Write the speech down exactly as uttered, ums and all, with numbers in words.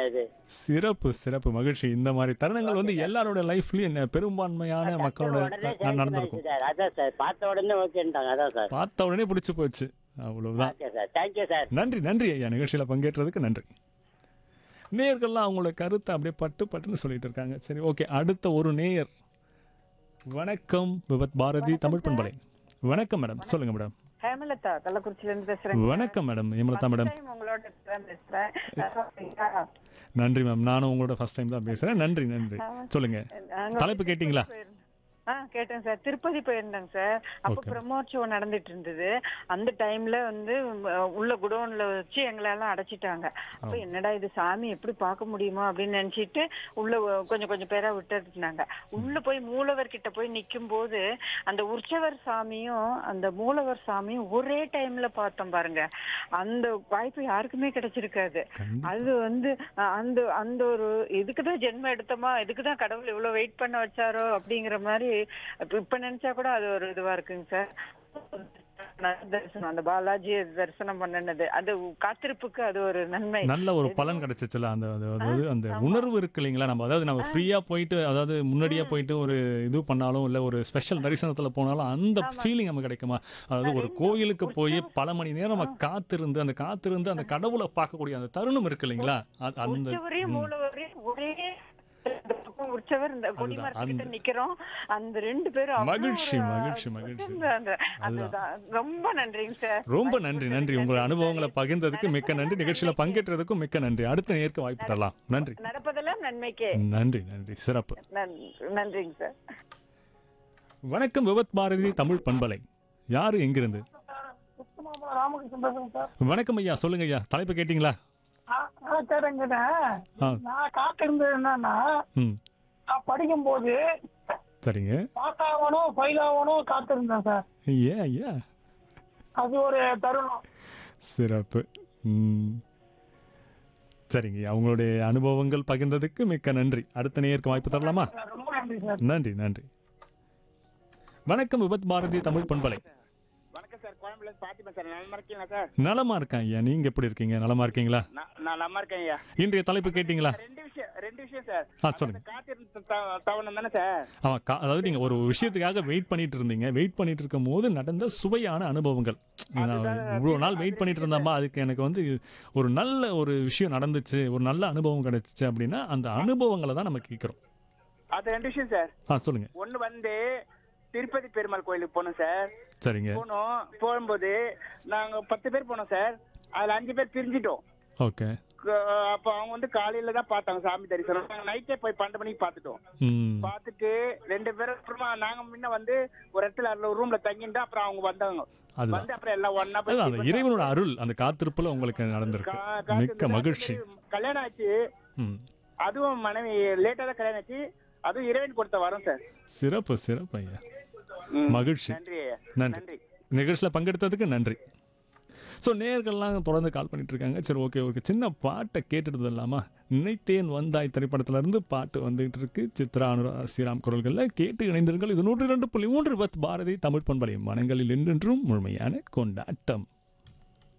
இது. சிறப்பு சிறப்பு மகிழ்ச்சி. இந்த மாதிரி தருணங்கள் வந்து எல்லாரோட லைஃப்லயும் பெரும்பான்மையான மக்களோட உடனே ந- சேங்ஷன் நடந்திருக்கும். ஆயிடுச்சு சார். அதான் சார், பார்த்த உடனே ஓகேன்ட்டாங்க. அதான் சார். பார்த்த உடனே பிடிச்சு போச்சு. அவ்வளவுதான். Okay sir, thank you sir. நன்றி நன்றி ஐயா, நிகழ்ச்சியில பங்கேற்றதுக்கு நன்றி. நேயர்கள்லாம் அவங்களோட கருத்தை அப்படியே பட்டு பட்டுன்னு சொல்லிட்டு இருக்காங்க. சரி, ஓகே, அடுத்த ஒரு நேயர். வணக்கம் விபத் பாரதி தமிழ் பண்பலை. வணக்கம் மேடம், சொல்லுங்க மேடம். ஹேமலதா கள்ளக்குறிச்சியில இருந்து பேசுறேன். வணக்கம் மேடம், ஹேமலதா மேடம். உங்களோட பேசுறேன். நன்றி மேம், நானும் உங்களோட ஃபர்ஸ்ட் டைம் தான் பேசுறேன். நன்றி நன்றி. சொல்லுங்க, தலைப்பு கேட்டிங்களா? ஆ கேட்டேன் சார். திருப்பதி போயிருந்தேங்க சார். அப்போ பிரம்மோற்சவம் நடந்துட்டு இருந்தது. அந்த டைம்ல வந்து அஹ், உள்ள குடோன்ல வச்சு எங்களெல்லாம் அடைச்சிட்டாங்க. அப்ப என்னடா இது, சாமி எப்படி பார்க்க முடியுமா அப்படின்னு நினைச்சிட்டு உள்ள அஹ், கொஞ்சம் கொஞ்சம் பேரா விட்டுருந்தாங்க. உள்ள போய் மூலவர் கிட்ட போய் நிக்கும் போது அந்த உற்சவர் சாமியும் அந்த மூலவர் சாமியும் ஒரே டைம்ல பார்த்தோம் பாருங்க. அந்த வாய்ப்பு யாருக்குமே கிடைச்சிருக்காது. அது வந்து அஹ், அந்த அந்த ஒரு இதுக்குதான் ஜென்மம் எடுத்தோமா, இதுக்குதான் கடவுள் இவ்வளவு வெயிட் பண்ண வச்சாரோ அப்படிங்கிற மாதிரி இப்ப இப்ப நினைச்சா கூட அது ஒரு இதுவா இருக்குங்க சார். தரிசனம், அந்த பாலாஜி தரிசனம் பண்ணனது, அது காத்திருப்புக்கு அது ஒரு நன்மை, நல்ல ஒரு பலன் கிடைச்சிச்சுல. அந்த அது- அதாவது அந்த உணர்வு இருக்கு இல்லைங்களா, நம்ம அதாவது நம்ம ஃப்ரீயா போயிட்டு, அதாவது முன்னாடியே போயிட்டு ஒரு இது பண்ணாலும் இல்லை ஒரு ஸ்பெஷல் தரிசனத்துல போனாலும் அந்த ஃபீலிங் நமக்கு கிடைக்குமா? அதாவது ஒரு கோயிலுக்கு போய் பல மணி நேரம் நம்ம காத்திருந்து அந்த காத்திருந்து அந்த கடவுளை பார்க்கக்கூடிய அந்த தருணம் இருக்கு இல்லைங்களா, அது- அந்த உற்சவரையும் மூலவரையும் ஒரே இந்த பக்கம் உற்சவர் இந்த கொடிமரத்துக்கிட்ட நிக்கிறோம். அந்த ரெண்டு பேரும் அவ்வளவு மகிழ்ச்சி ஒரு மகிழ்ச்சி மகிழ்ச்சி. அந்த- அதுதான். ரொம்ப நன்றிங்க சார். ரொம்ப நன்றி நன்றி. உங்களோட அனுபவங்களை பகிர்ந்ததுக்கு மிக்க நன்றி. நிகழ்ச்சியில பங்கேற்றதுக்கும் மிக்க நன்றி. அடுத்த நேருக்கு வாய்ப்பு தரலாம். நன்றி நடப்பதெல்லாம் நன்மைக்கே. நன்றி நன்றி. சிறப்பு. நன்றி- நன்றிங்க சார். வணக்கம் விபத் பாரதி தமிழ் பண்பலை. யாரு எங்கிருந்து? ராமகிருஷ்ணன் பேசுறேன் சார். வணக்கம் ஐயா, சொல்லுங்க ஐயா, தலைப்பு கேட்டீங்களா? நான் கேட்டேன் கேட்டேன். ஆ. நான் காத்திருந்தது என்னன்னா, ம் நான் படிக்கும் போது சரிங்க. பாஸ் ஆகணும் ஃபெயில் ஆகணும் காத்திருந்தேன் சார். ஏன் ஐயா? அது ஒரு தருணம். சிறப்பு. ம் சரிங்க, அவங்களுடைய அனுபவங்கள் பகிர்ந்ததுக்கு மிக்க நன்றி. அடுத்த நேயருக்கு வாய்ப்பு தரலாமா? ரொம்ப நன்றி சார். நன்றி நன்றி. வணக்கம் விபத் பாரதி தமிழ் பண்பலை. வணக்கம் சார், கோயம்புல பாத்திமா சார். நல்லா இருக்கீங்களா சார்? நலமா இருக்கேன் ஐயா, நீங்க எப்படி இருக்கீங்க? நலமா இருக்கீங்களா? நான் நான் நல்லா இருக்கேன் ஐயா. இன்றைய தலைப்பு கேட்டீங்களா? ரெண்டு விஷயம் ரெண்டு விஷயம் சார். ஆ சொல்லுங்க. காத்திருந்த தவணம் தானே சார்? ஆமா, கா- அதாவது நீங்க ஒரு விஷயத்துக்காக வெயிட் பண்ணிட்டு இருந்தீங்க. வெயிட் பண்ணிட்டு இருக்கும் போது நடந்த சுவையான அனுபவங்கள். நான் இவ்வளோ நாள் வெயிட் பண்ணிட்டு இருந்தேன்பா, அதுக்கு எனக்கு வந்து ஒரு நல்ல ஒரு விஷயம் நடந்துச்சு, ஒரு நல்ல அனுபவம் கிடைச்சிச்சு அப்படின்னா அந்த அனுபவங்களை தான் நம்ம கேட்குறோம். அது ரெண்டு விஷயம் சார். ஆ சொல்லுங்க. ஒண்ணு வந்து திருப்பதி பெருமாள் கோயிலுக்கு போனோம் சார். சரிங்க. போனோம். போகும்போது நாங்க பத்து பேர் போனோம் சார். அதுல அஞ்சு பேர் பிரிஞ்சிட்டோம். ஓகே. க- அப்ப அவங்க வந்து காலையில தான் பார்த்தாங்க சாமி தரிசனம். நாங்க நைட்டே போய் பன்னெண்டு மணிக்கு பார்த்துட்டோம். ம் பார்த்துட்டு ரெண்டு பேரும் அப்புறமா நாங்க முன்ன வந்து ஒரு இடத்துல அதுல ஒரு ரூம்ல தங்கிட்டு அப்புறம் அவங்க வந்தாங்க. அதுதான். வந்து அப்புறம் எல்லாம் ஒன்னா அதான் அந்த இறைவனோட அருள் அந்த காத்திருப்புல உங்களுக்கு நடந்திருக்கு. மிக்க மகிழ்ச்சி. கல்யாணம் ஆச்சு. ம் அதுவும் மனைவி லேட்டா தான் கல்யாணம் ஆச்சு. அதுவும் இறைவன் கொடுத்த வரோம் சார். சிறப்பு சிறப்பு ஐயா, ம். மகிழ்ச்சி. நன்றி ஐயா. நன்றி. நன்றி. நிகழ்ச்சியில் பங்கெடுத்ததுக்கு நன்றி. ஸோ நேயர்கள்லாம் தொடர்ந்து கால் பண்ணிட்டு இருக்காங்க. சரி, ஓகே, ஒரு சின்ன பாட்டை கேட்டுட்டு இல்லாமா? நினைத்தேன் வந்தாய் திரைப்படத்துல இருந்து பாட்டு வந்துகிட்டு இருக்கு. சித்ரா அனுராதா ஸ்ரீராம் குரல்களில் கேட்டு இணைந்தீர்கள். இது நூற்றி இரண்டு புள்ளி மூன்று பத் பாரதி தமிழ் பண்பலை. மனங்களில் என்றென்றும் முழுமையான கொண்டாட்டம்.